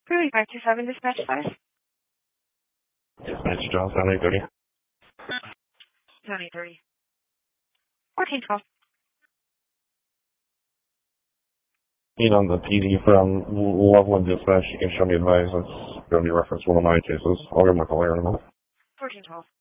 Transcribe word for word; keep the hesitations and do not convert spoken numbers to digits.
Three five two seven dispatch five. Dispatch Charles, seven eight thirty. Seven eight thirty. Fourteen twelve. You know, the P D from Loveland Dispatch, you can show me advice. It's going to be reference one of my cases. I'll give him a call here in a moment. Fourteen twelve.